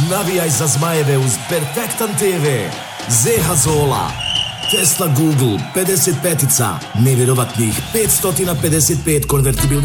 Navijaj za Zmajeve uz Perfektan TV. Zeha Zola, Tesla Google, 55-ica, nevjerovatnih 555 konvertibilnih